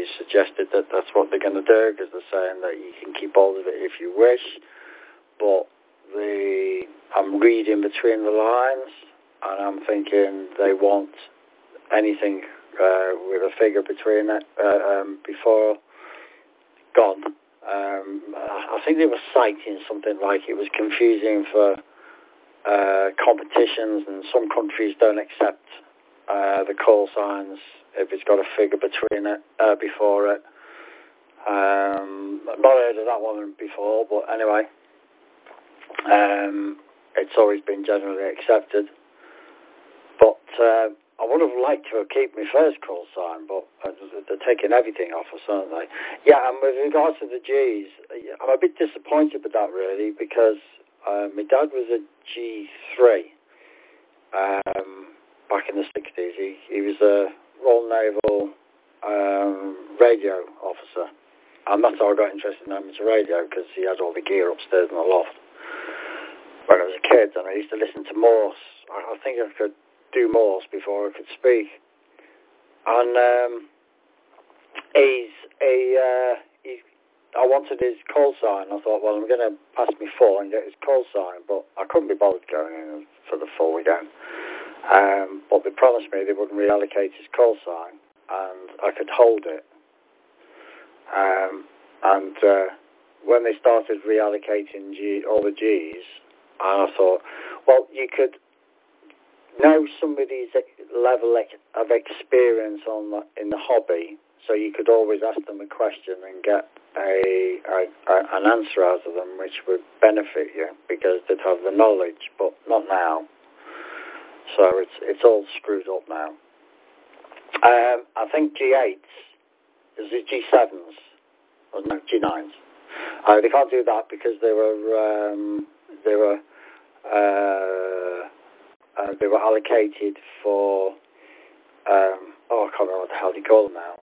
he suggested that that's what they're going to do, because they're saying that you can keep hold of it if you wish. But I'm reading between the lines, and I'm thinking they want anything with a figure between it before gone. I think they were citing something like it was confusing for competitions, and some countries don't accept the call signs if it's got a figure between it before it. I've not heard of that one before, but anyway, it's always been generally accepted. But I would have liked to have kept my first call sign, but they're taking everything off us, aren't they? Yeah, and with regards to the G's, I'm a bit disappointed with that, really, because my dad was a G3 back in the 60s. He was a Royal Naval radio officer, and that's how I got interested in amateur radio, because he had all the gear upstairs in the loft when I was a kid, and I used to listen to Morse. I think I could do Morse before I could speak. And I wanted his call sign. I thought, well, I'm going to pass me 4 and get his call sign, but I couldn't be bothered going in for the 4 again. But they promised me they wouldn't reallocate his call sign, and I could hold it. And when they started reallocating all the G's, and I thought, well, you could know somebody's level of experience in the hobby, so you could always ask them a question and get an answer out of them, which would benefit you because they'd have the knowledge, but not now. So it's all screwed up now. I think G8s, is it G7s? Or no, G9s. They can't do that because they were allocated for I can't remember what the hell they call them now.